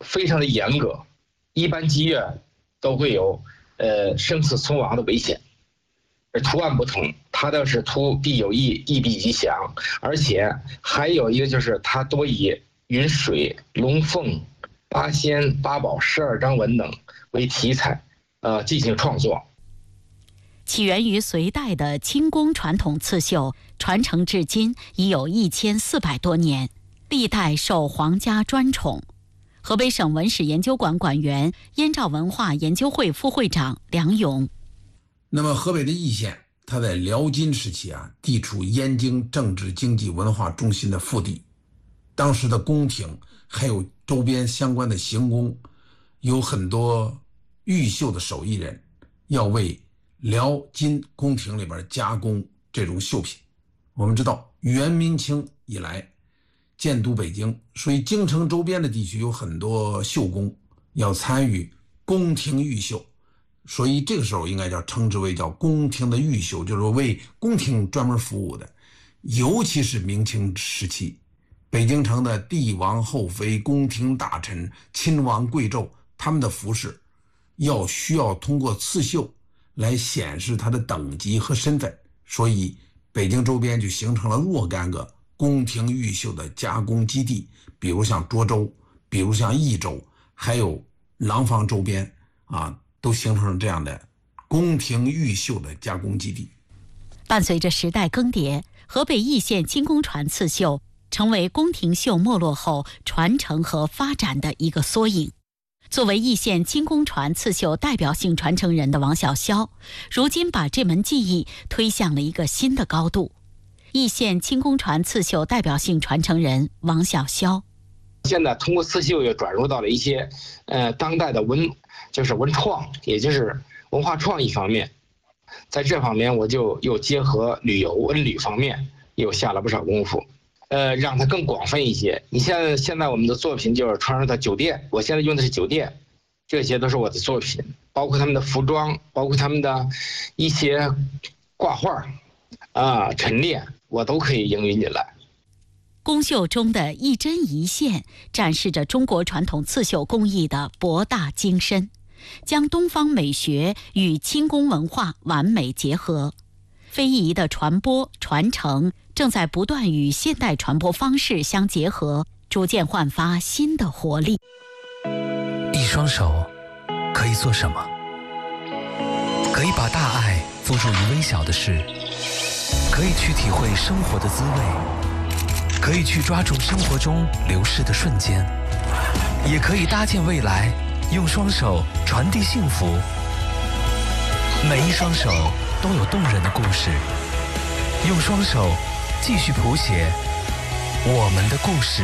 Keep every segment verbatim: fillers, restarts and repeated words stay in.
非常的严格，一般妓院都会有呃生死存亡的危险。而图案不同，它的是图必有意，意必吉祥，而且还有一个就是它多以云水、龙凤、八仙、八宝、十二章文等为题材，呃进行创作。 起源于隋代的清宫传统刺绣，传承至今已有一千四百多年，历代受皇家专宠。河北省文史研究馆馆员、燕赵文化研究会副会长梁勇。 那么河北的易县，它在辽金时期啊，地处燕京政治经济文化中心的腹地，当时的宫廷还有周边相关的行宫，有很多玉绣的手艺人要为辽金宫廷里边加工这种绣品。我们知道元明清以来建都北京，所以京城周边的地区有很多绣工要参与宫廷御绣，所以这个时候应该叫称之为叫宫廷的御绣，就是为宫廷专门服务的。尤其是明清时期，北京城的帝王后妃、宫廷大臣、亲王贵胄，他们的服饰要需要通过刺绣来显示他的等级和身份，所以北京周边就形成了若干个宫廷御绣的加工基地，比如像涿州，比如像益州，还有廊坊周边啊，都形成了这样的宫廷御绣的加工基地。 伴随着时代更迭，河北易县金宫传刺绣成为宫廷绣没落后传承和发展的一个缩影。作为易县金宫传刺绣代表性传承人的王小霄，如今把这门技艺推向了一个新的高度。易县金宫传刺绣代表性传承人王小霄， 现在通过刺绣又转入到了一些呃当代的文，就是文创，也就是文化创意方面。在这方面，我就又结合旅游文旅方面，又下了不少功夫。呃，让它更广泛一些。你现在现在我们的作品就是传入到酒店，我现在用的是酒店，这些都是我的作品，包括他们的服装，包括他们的一些挂画啊、陈列，我都可以应用进来。 宫绣中的一针一线，展示着中国传统刺绣工艺的博大精深，将东方美学与清宫文化完美结合。非遗的传播传承正在不断与现代传播方式相结合，逐渐焕发新的活力。 一双手可以做什么？可以把大爱付诸于微小的事，可以去体会生活的滋味，可以去抓住生活中流逝的瞬间，也可以搭建未来，用双手传递幸福。每一双手都有动人的故事，用双手继续谱写我们的故事。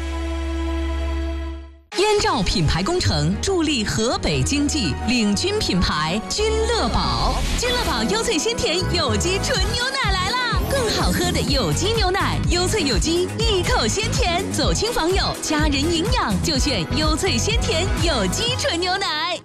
燕赵品牌工程助力河北经济，领军品牌君乐宝。君乐宝优萃鲜甜有机纯牛奶来啦！更好喝的有机牛奶，优萃有机，一口鲜甜，走亲访友，家人营养就选优萃鲜甜有机纯牛奶。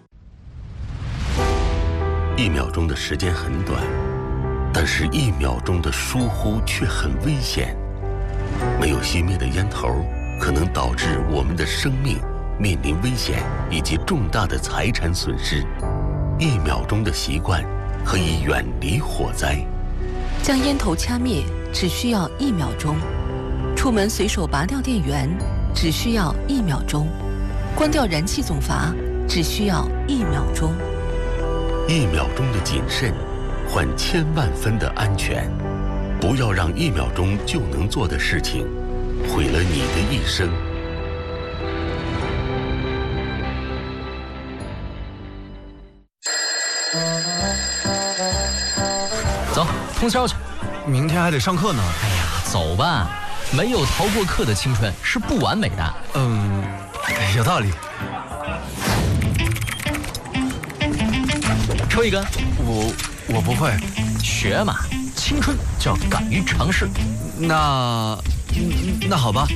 一秒钟的时间很短，但是一秒钟的疏忽却很危险。没有熄灭的烟头，可能导致我们的生命面临危险以及重大的财产损失。一秒钟的习惯可以远离火灾。 将烟头掐灭只需要一秒钟，出门随手拔掉电源只需要一秒钟，关掉燃气总阀只需要一秒钟。 一秒钟的谨慎，换千万分的安全。不要让一秒钟就能做的事情，毁了你的一生。 走，通宵去。 明天还得上课呢。 哎呀，走吧。没有逃过课的青春是不完美的。 嗯，有道理。 抽一根。 我我不会。 学嘛，青春就要敢于尝试。 那那好吧。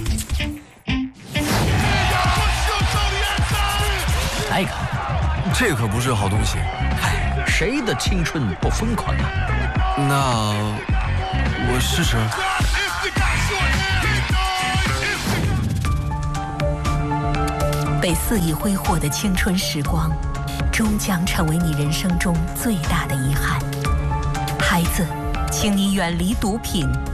来一个。 这可不是好东西。 哎，谁的青春不疯狂啊？ 那我试试。 被肆意挥霍的青春时光，终将成为你人生中最大的遗憾。孩子，请你远离毒品。